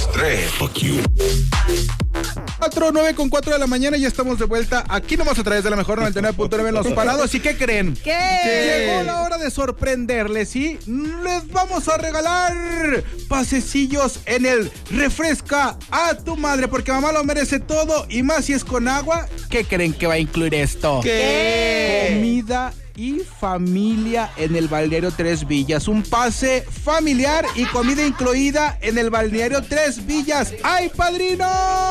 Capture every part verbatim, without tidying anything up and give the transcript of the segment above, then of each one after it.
dos, tres. Fuck you. cuatro, nueve con cuatro de la mañana, ya estamos de vuelta aquí nomás a través de la mejor noventa y nueve punto nueve en Los Parados. ¿Y qué creen? ¿Qué? Que llegó la hora de sorprenderles y les vamos a regalar pasecillos en el Refresca a tu Madre, porque mamá lo merece todo y más si es con agua. ¿Qué creen que va a incluir esto? ¿Qué? Comida y familia en el Balneario Tres Villas. Un pase familiar y comida incluida en el Balneario Tres Villas. ¡Ay, padrino!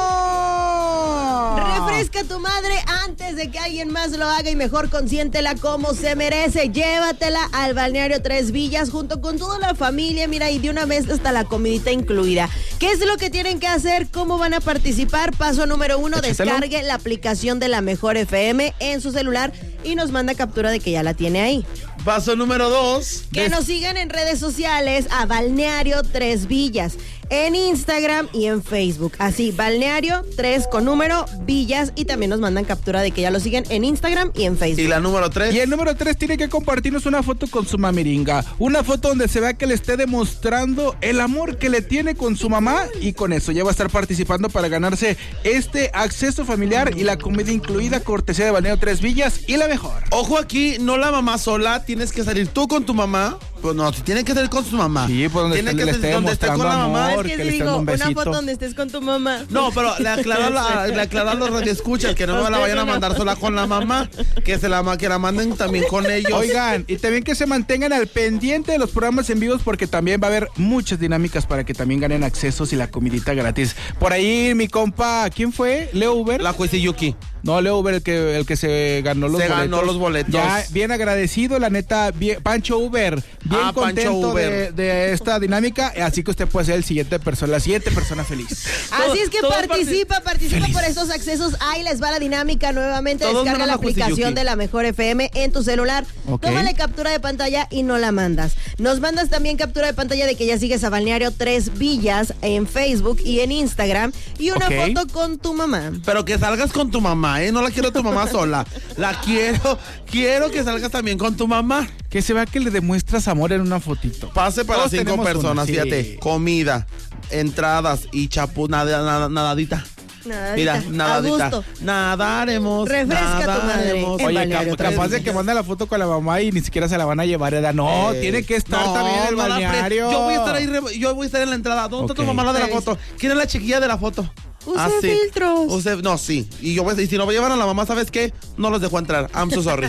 Refresca a tu madre antes de que alguien más lo haga y mejor consiéntela como se merece. Llévatela al Balneario Tres Villas junto con toda la familia, mira, y de una vez hasta la comidita incluida. ¿Qué es lo que tienen que hacer? ¿Cómo van a participar? Paso número uno, Échaselo. descargue la aplicación de la Mejor F M en su celular y nos manda captura de que ya la tiene ahí. Paso número dos. Que nos sigan en redes sociales a Balneario Tres Villas, en Instagram y en Facebook. Así, Balneario tres con número Villas, y también nos mandan captura de que ya lo siguen en Instagram y en Facebook. Y la número tres. Y el número tres tiene que compartirnos una foto con su mamiringa. Una foto donde se vea que le esté demostrando el amor que le tiene con su mamá. Y con eso ya va a estar participando para ganarse este acceso familiar y la comida incluida, cortesía de Balneario Tres Villas y la mejor. Ojo aquí, no la mamá sola, tienes que salir tú con tu mamá. Pues no, tiene que salir con su mamá. Sí, pues donde tiene esté- que le salir esté donde esté con la demostrando mamá. amor. Es que que si le estén digo, dando un una besito. foto donde estés con tu mamá. No, pero le aclaro, la, le aclaro a los radioescuchas que no me la vayan a mandar sola con la mamá, que se la que la manden también con ellos. Oigan, y también que se mantengan al pendiente de los programas en vivos porque también va a haber muchas dinámicas para que también ganen accesos y la comidita gratis. Por ahí mi compa, ¿quién fue? Leo Uber. La Cuisiyuki. No, Leo Uber, el que, el que se ganó los Se boletos. ganó los boletos. Ya, bien agradecido, la neta, bien, Pancho Uber, bien Ah, Pancho contento Uber. de, de esta dinámica, así que usted puede ser el siguiente persona, la siguiente persona feliz. Así es que Todos participa, participa Feliz. por estos accesos. Ahí les va la dinámica nuevamente. Todos Descarga menos la la Cuisiyuki. aplicación de la Mejor F M en tu celular. Ok. Tómale captura de pantalla y no la mandas. Nos mandas también captura de pantalla de que ya sigues a Balneario Tres Villas en Facebook y en Instagram. Y una Ok. foto con tu mamá. Pero que salgas con tu mamá, ¿eh? No la quiero tu mamá sola. La quiero, quiero que salgas también con tu mamá. Que se vea que le demuestras amor en una fotito. Pase para Todos cinco tenemos personas, una, sí. fíjate. Comida, entradas y chapu, nada, nada, nadadita. Nadadita. Mira, A nadadita. gusto. Nadaremos. Refresca tu madre. nadaremos. En Oye, Balneario cap- Tres capaz de Villas. que manda la foto con la mamá y ni siquiera se la van a llevar, ¿verdad? No, Eh, tiene que estar no, también en el no la pre- balneario. Yo voy a estar ahí, re- yo voy a estar en la entrada. ¿Dónde está tu Ok. mamá la de la Sí. foto? ¿Quién es la chiquilla de la foto? Use sí. filtros. Use- no, sí. Y yo voy a- y si no voy a llevar a la mamá, ¿sabes qué? No los dejo entrar. I'm so sorry.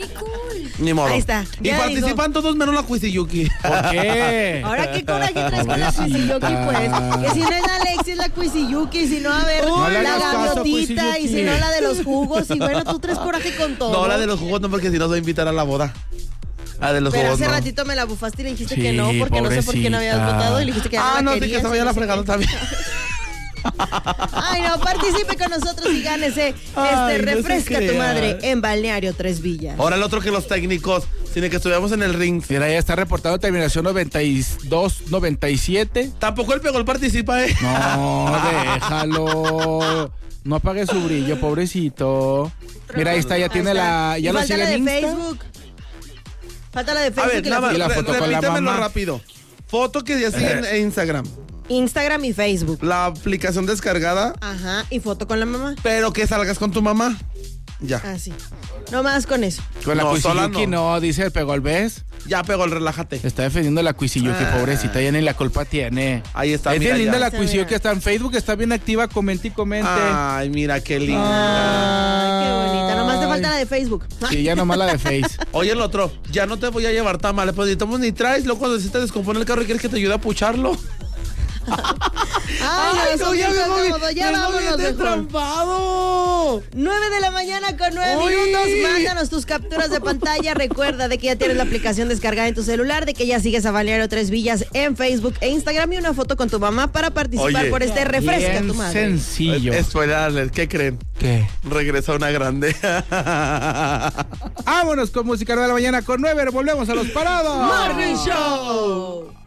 Ni modo. Ahí está. Y Ya participan todos menos la Cuisiyuki. ¿Por qué? Ahora qué coraje traes con la Cuisiyuki, pues. Que si no es la Alexis, la Cuisiyuki, si no, a ver, No le la hagas caso, gaviotita, y Cuisiyuki. si no, la de los jugos. Y bueno, tú traes coraje con todo. No, la de los jugos no, porque si no, voy a invitar a la boda. La de los Pero jugos hace no. ratito me la bufaste y le dijiste Sí, que no, porque no sé por qué no habías pobrecita. votado. Y le dijiste que ya Ah, la no, sí, querías, que se vaya y la no sé fregada qué. también. Ay, no, participe con nosotros y gánese Ay, este no se Refresca tu crea. Madre en Balneario Tres Villas. Ahora el otro que los técnicos, sin que estuviéramos en el ring. Mira, ya está reportado terminación noventa y dos noventa y siete. Tampoco el pegol participa, ¿eh? No, déjalo. No apague su brillo, pobrecito. Mira, ahí está, ya Ahí tiene está. la. Y Ya lo falta sigue la de en Insta. Facebook. Falta la de A Facebook ver, y la nada más, y la re- foto con la repítemelo mamá. rápido. Foto que ya siguen en Instagram. Instagram y Facebook. La aplicación descargada, Ajá, y foto con la mamá. pero que salgas con tu mamá. Ya. Así. No más con eso. Con la No, sola Cuisiyuki no. no, dice el pegol, ¿ves? Ya pegó el relájate. Está defendiendo la Cuisiyuki, Ah. pobrecita, ya ni la culpa tiene. Ahí está, Es mira bien linda ya. la Está Cuisiyuki, bien. está en Facebook, está bien activa, comente y comente. Ay, mira qué linda. Ay, qué bonita. Nomás te Ay. falta la de Facebook. Sí, ya nomás la de Face. Oye, el otro, ya no te voy a llevar tamales, pues necesitamos ni traes, luego cuando se te descompone el carro y quieres que te ayude a pucharlo. Ay, no, ya ya, me voy, cómodo, ya me voy vámonos mejor. destrampado. nueve de la mañana con nueve Uy. minutos. Mándanos tus capturas de pantalla. Recuerda de que ya tienes la aplicación descargada en tu celular, de que ya sigues a Balneario Tres Villas en Facebook e Instagram y una foto con tu mamá para participar Oye. por este Refresca Bien tu Madre. sencillo. Spoiler, ¿qué creen? ¿Qué? Regresa una grande. Vámonos con música nueve de la mañana con nueve. Volvemos a los parados. Morning Show.